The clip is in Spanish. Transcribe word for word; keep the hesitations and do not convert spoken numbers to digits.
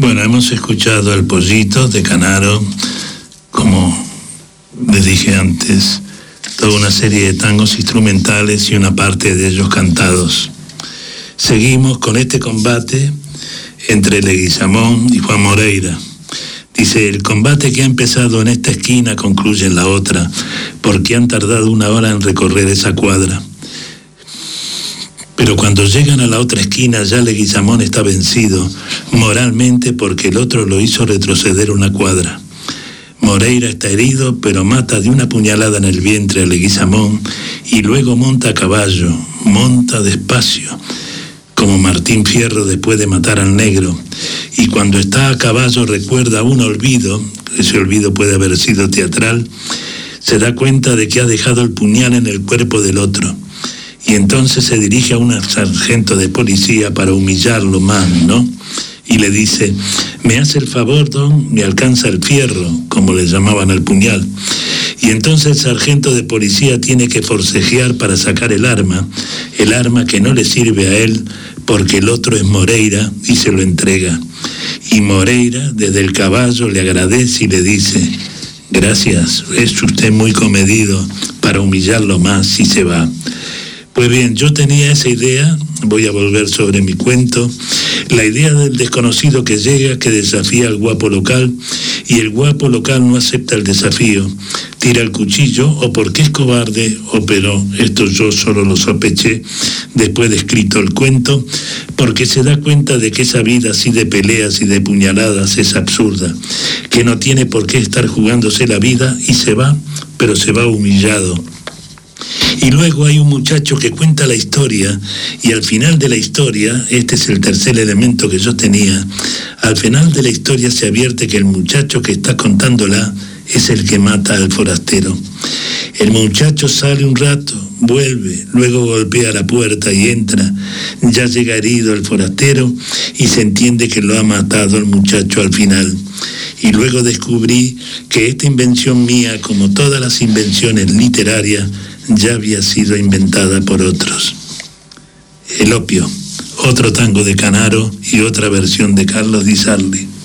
Bueno, hemos escuchado El Pollito de Canaro, como les dije antes, toda una serie de tangos instrumentales y una parte de ellos cantados. Seguimos con este combate entre Leguizamón y Juan Moreira. Dice, el combate que ha empezado en esta esquina concluye en la otra, porque han tardado una hora en recorrer esa cuadra. Pero cuando llegan a la otra esquina ya Leguizamón está vencido, moralmente porque el otro lo hizo retroceder una cuadra. Moreira está herido, pero mata de una puñalada en el vientre a Leguizamón y luego monta a caballo, monta despacio, como Martín Fierro después de matar al negro. Y cuando está a caballo recuerda un olvido, ese olvido puede haber sido teatral, se da cuenta de que ha dejado el puñal en el cuerpo del otro. Y entonces se dirige a un sargento de policía para humillarlo más, ¿no? Y le dice, me hace el favor, don, me alcanza el fierro, como le llamaban al puñal. Y entonces el sargento de policía tiene que forcejear para sacar el arma, el arma que no le sirve a él porque el otro es Moreira y se lo entrega. Y Moreira, desde el caballo, le agradece y le dice, gracias, es usted muy comedido para humillarlo más y se va. Pues bien, yo tenía esa idea, voy a volver sobre mi cuento, la idea del desconocido que llega, que desafía al guapo local, y el guapo local no acepta el desafío, tira el cuchillo, o porque es cobarde, o pero esto yo solo lo sospeché, después de escrito el cuento, porque se da cuenta de que esa vida así de peleas y de puñaladas es absurda, que no tiene por qué estar jugándose la vida, y se va, pero se va humillado. Y luego hay un muchacho que cuenta la historia y al final de la historia, este es el tercer elemento que yo tenía, al final de la historia se advierte que el muchacho que está contándola es el que mata al forastero. El muchacho sale un rato, vuelve, luego golpea la puerta y entra. Ya llega herido el forastero y se entiende que lo ha matado el muchacho al final. Y luego descubrí que esta invención mía, como todas las invenciones literarias, ya había sido inventada por otros. El opio, otro tango de Canaro y otra versión de Carlos Di Sarli.